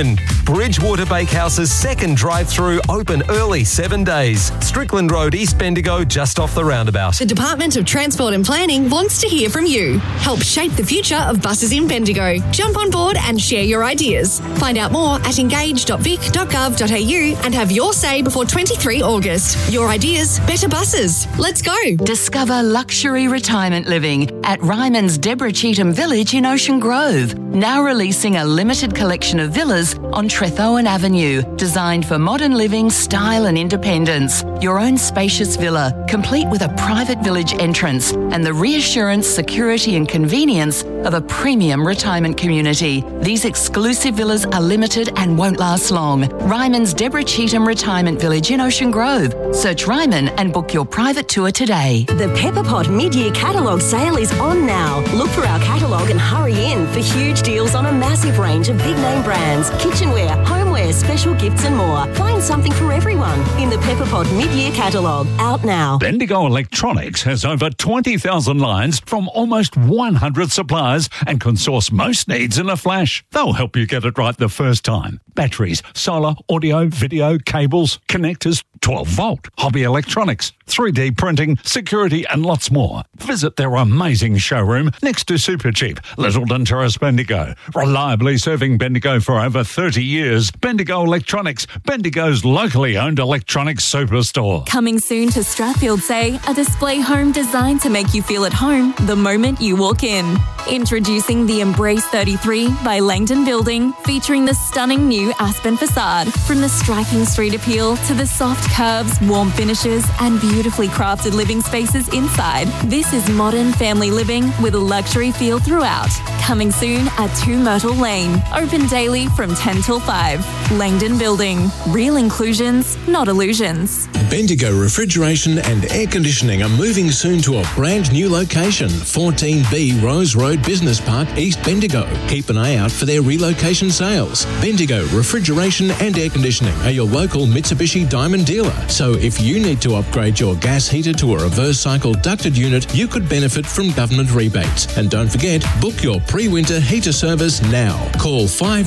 Bridgewater Bakehouse's second drive-through, open early 7 days. Strickland Road, East Bendigo, just off the roundabout. The Department of Transport and Planning wants to hear from you. Help shape the future of buses in Bendigo. Jump on board and share your ideas. Find out more at engage.vic.gov.au and have your say before 23 August. Your ideas, better buses. Let's go. Discover luxury retirement living at Ryman's Deborah Cheetham Village in Ocean Grove. Now releasing a limited collection of villas on Trethowan Avenue, designed for modern living, style and independence. Your own spacious villa, complete with a private village entrance and the reassurance, security and convenience of a premium retirement community. These exclusive villas are limited and won't last long. Ryman's Deborah Cheetham Retirement Village in Ocean Grove. Search Ryman and book your private tour today. The Pepper Pot mid-year catalogue sale is on now. Look for our catalogue and hurry in for huge deals on a massive range of big-name brands, kitchenware, homeware, special gifts and more. Find something for everyone in the Pepper Pot mid-year catalogue. Out now. Bendigo Electronics has over 20,000 lines from almost 100 suppliers and can source most needs in a flash. They'll help you get it right the first time. Batteries, solar, audio, video, cables, connectors, 12-volt, hobby electronics, 3D printing, security and lots more. Visit their amazing showroom next to Supercheap, Littleton Terrace, Bendigo. Reliably serving Bendigo for over 30 years. Bendigo Electronics, Bendigo's locally owned electronics superstore. Coming soon to Strathfield Say, a display home designed to make you feel at home the moment you walk in. Introducing the Embrace 33 by Langdon Building, featuring the stunning new Aspen facade. From the striking street appeal to the soft curves, warm finishes and beautifully crafted living spaces inside. This is modern family living with a luxury feel throughout. Coming soon at 2 Myrtle Lane. Open daily from 10 till 5. Langdon Building. Real inclusions, not illusions. Bendigo Refrigeration and Air Conditioning are moving soon to a brand new location, 14B Rose Road Business Park, East Bendigo. Keep an eye out for their relocation sales. Bendigo Refrigeration and Air Conditioning are your local Mitsubishi Diamond dealer. So if you need to upgrade your gas heater to a reverse cycle ducted unit, you could benefit from government rebates. And don't forget, book your pre-winter heater service now. Call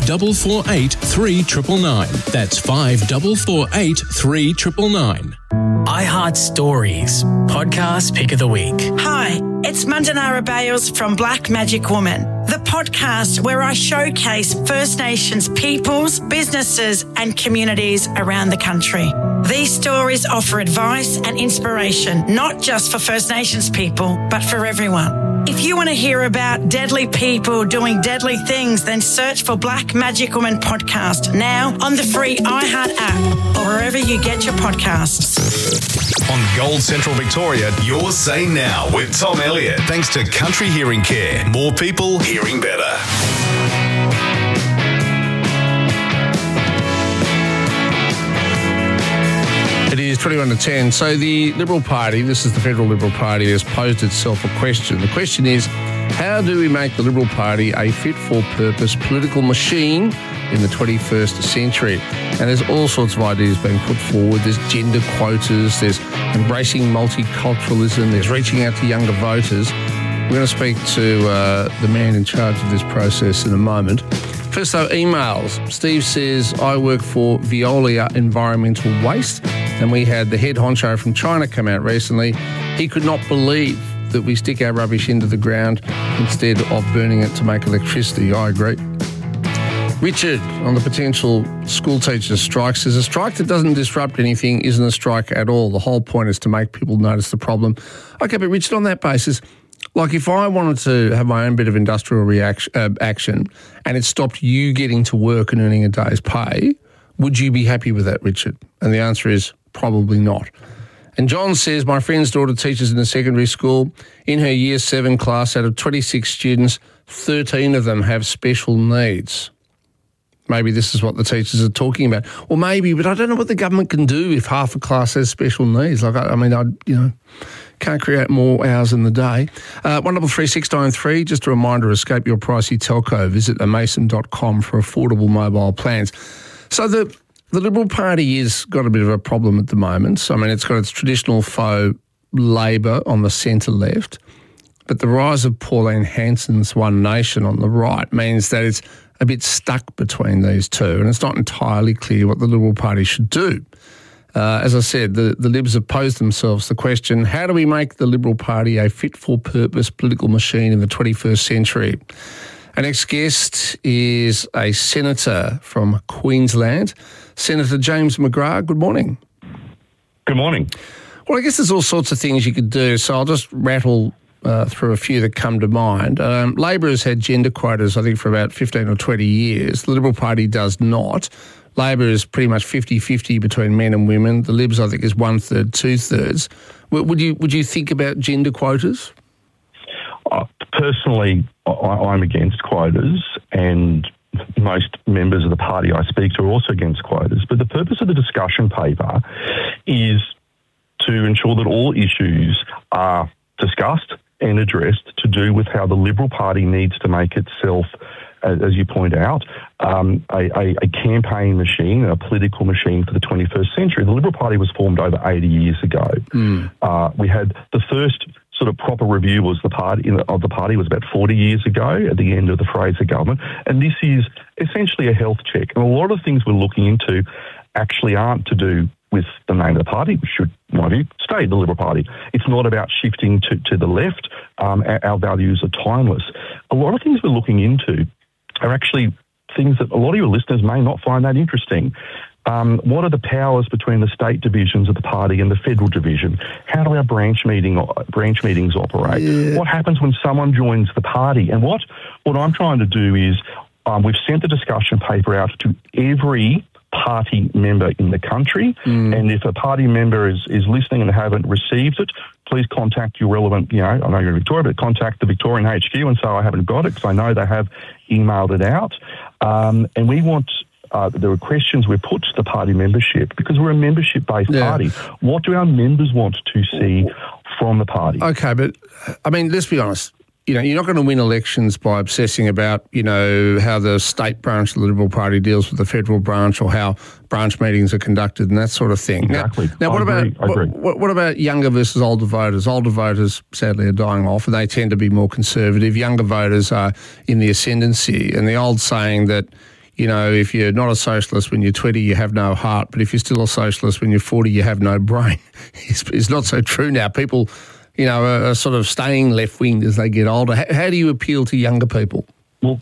5448 3999. That's 5448 3999. iHeart Stories, podcast pick of the week. Hi, it's Mandanara Bales from Black Magic Woman, the podcast where I showcase First Nations peoples, businesses and communities around the country. These stories offer advice and inspiration, not just for First Nations people, but for everyone. If you want to hear about deadly people doing deadly things, then search for Black Magic Woman podcast now on the free iHeart app or wherever you get your podcasts. On Gold Central Victoria, your say now with Tom Elliott. Thanks to Country Hearing Care. More people hearing better. It is 21 to 10. So the Liberal Party, this is the Federal Liberal Party, has posed itself a question. The question is, how do we make the Liberal Party a fit-for-purpose political machine in the 21st century? And there's all sorts of ideas being put forward. There's gender quotas, there's embracing multiculturalism, there's reaching out to younger voters. We're going to speak to the man in charge of this process in a moment. First though, emails. Steve says, I work for Veolia Environmental Waste, and we had the head honcho from China come out recently. He could not believe that we stick our rubbish into the ground instead of burning it to make electricity. I agree. Richard, on the potential school teachers' strike, says a strike that doesn't disrupt anything isn't a strike at all. The whole point is to make people notice the problem. Okay, but Richard, on that basis, like if I wanted to have my own bit of industrial action and it stopped you getting to work and earning a day's pay, would you be happy with that, Richard? And the answer is probably not. And John says, my friend's daughter teaches in a secondary school. In her Year 7 class, out of 26 students, 13 of them have special needs. Maybe this is what the teachers are talking about. Or maybe, but I don't know what the government can do if half a class has special needs. Like, I can't create more hours in the day. 133693, just a reminder, escape your pricey telco. Visit amason.com for affordable mobile plans. So the Liberal Party has got a bit of a problem at the moment. So, it's got its traditional foe Labor on the centre-left, but the rise of Pauline Hanson's One Nation on the right means that it's a bit stuck between these two, and it's not entirely clear what the Liberal Party should do. As I said, the Libs have posed themselves the question, how do we make the Liberal Party a fit-for-purpose political machine in the 21st century? Our next guest is a senator from Queensland, Senator James McGrath. Good morning. Good morning. Well, I guess there's all sorts of things you could do, so I'll just rattle through a few that come to mind. Labor has had gender quotas, I think, for about 15 or 20 years. The Liberal Party does not. Labor is pretty much 50-50 between men and women. The Libs, I think, is 1/3, 2/3. Would you think about gender quotas? Personally, I'm against quotas, and most members of the party I speak to are also against quotas. But the purpose of the discussion paper is to ensure that all issues are discussed and addressed to do with how the Liberal Party needs to make itself, as you point out, a campaign machine, a political machine for the 21st century. The Liberal Party was formed over 80 years ago. We had the first sort of proper review of the party was about 40 years ago at the end of the Fraser government, and this is essentially a health check. And a lot of things we're looking into actually aren't to do with the name of the party, which should, in my view, stay the Liberal Party. It's not about shifting to the left. Our values are timeless. A lot of things we're looking into are actually things that a lot of your listeners may not find that interesting. What are the powers between the state divisions of the party and the federal division? How do our branch meetings operate? Yeah. What happens when someone joins the party? And what I'm trying to do is we've sent the discussion paper out to every party member in the country, and if a party member is listening and haven't received it, please contact your relevant, I know you're in Victoria, but contact the Victorian HQ and say I haven't got it, because I know they have emailed it out. And we want, there are questions we put to the party membership, because we're a membership-based party. What do our members want to see from the party? Okay, but, I mean, let's be honest. You're not going to win elections by obsessing about, how the state branch of the Liberal Party deals with the federal branch, or how branch meetings are conducted and that sort of thing. Exactly. Now what about younger versus older voters? Older voters, sadly, are dying off, and they tend to be more conservative. Younger voters are in the ascendancy, and the old saying that, if you're not a socialist when you're 20, you have no heart, but if you're still a socialist when you're 40, you have no brain, is not so true now. People are sort of staying left-winged as they get older. How do you appeal to younger people? Well,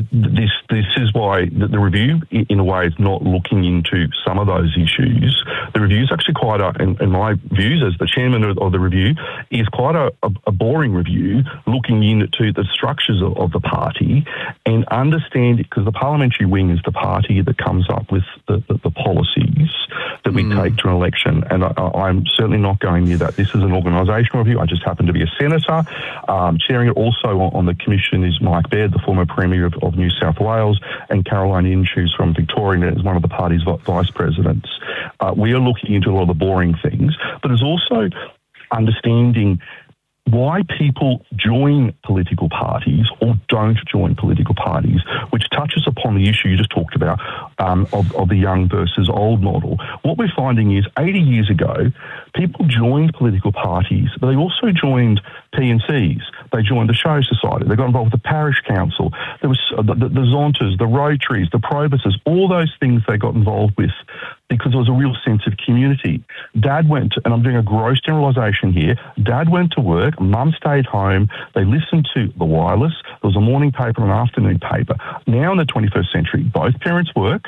this is why the review, in a way, is not looking into some of those issues. The review is actually quite in my views as the chairman of the review, is quite a boring review, looking into the structures of the party and understand, because the parliamentary wing is the party that comes up with the policies that we take to an election. And I'm certainly not going near that. This is an organisational review. I just happen to be a senator. Chairing it also on the commission is Mike Baird, the former Premier of New South Wales, and Caroline Inch, who's from Victoria, is one of the party's vice presidents. We are looking into a lot of the boring things, but it's also understanding why people join political parties or don't join political parties, which touches upon the issue you just talked about of the young versus old model. What we're finding is 80 years ago, people joined political parties, but they also joined P&Cs. They joined the Show Society. They got involved with the Parish Council. There was the Zontas, the Rotaries, the Probuses, all those things they got involved with because there was a real sense of community. Dad went, and I'm doing a gross generalisation here, Dad went to work, Mum stayed home, they listened to the wireless, there was a morning paper and an afternoon paper. Now in the 21st century, both parents work,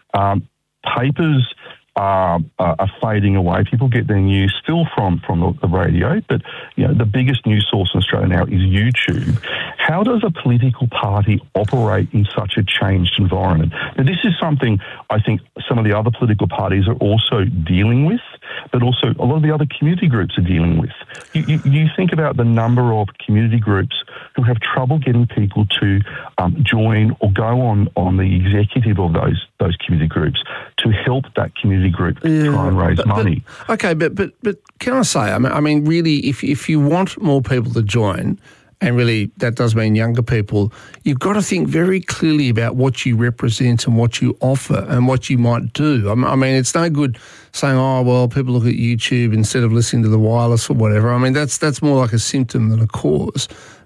papers are fading away. People get their news still from the radio, but the biggest news source in Australia now is YouTube. How does a political party operate in such a changed environment? Now, this is something I think some of the other political parties are also dealing with, but also a lot of the other community groups are dealing with. You think about the number of community groups who have trouble getting people to join or go on the executive of those community groups to help that community group try and raise money. But can I say, I mean, really, if you want more people to join, and really that does mean younger people, you've got to think very clearly about what you represent and what you offer and what you might do. I mean, it's no good saying, oh, well, people look at YouTube instead of listening to the wireless or whatever. I mean, that's more like a symptom than a cause.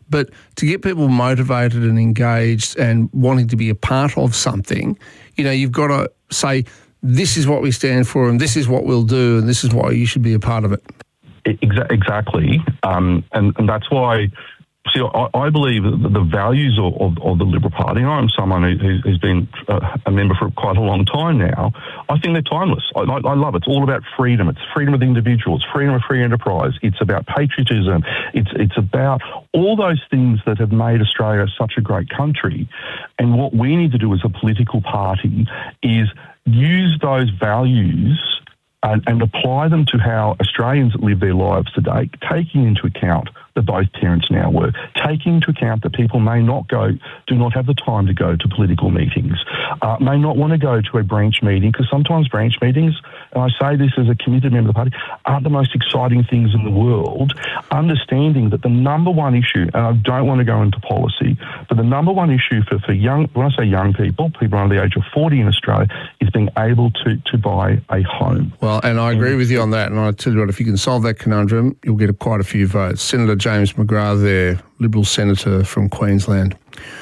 But to get people motivated and engaged and wanting to be a part of something, you've got to say, this is what we stand for and this is what we'll do and this is why you should be a part of it. Exactly. And that's why... See, I believe that the values of the Liberal Party, and I'm someone who's been a member for quite a long time now, I think they're timeless. I love it. It's all about freedom. It's freedom of the individual. It's freedom of free enterprise. It's about patriotism. It's about all those things that have made Australia such a great country. And what we need to do as a political party is use those values and apply them to how Australians live their lives today, taking into account that both parents now work, taking into account that people do not have the time to go to political meetings, may not want to go to a branch meeting, because sometimes branch meetings, and I say this as a committed member of the party, aren't the most exciting things in the world, understanding that the number one issue, and I don't want to go into policy, but the number one issue for young, when I say young people under the age of 40 in Australia, is being able to buy a home. Well, and I agree with you on that, and I tell you what, if you can solve that conundrum, you'll get quite a few votes. Senator James McGrath there, Liberal Senator from Queensland.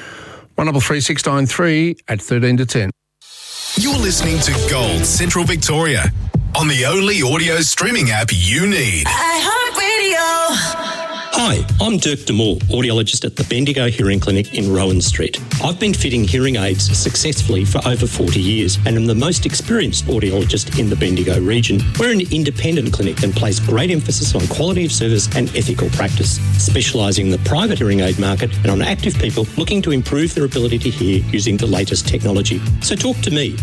133693 at 13 to 10. You're listening to Gold Central Victoria on the only audio streaming app you need. iHeartRadio. Hi, I'm Dirk de Moore, audiologist at the Bendigo Hearing Clinic in Rowan Street. I've been fitting hearing aids successfully for over 40 years and am the most experienced audiologist in the Bendigo region. We're an independent clinic and place great emphasis on quality of service and ethical practice, specialising in the private hearing aid market and on active people looking to improve their ability to hear using the latest technology. So talk to me,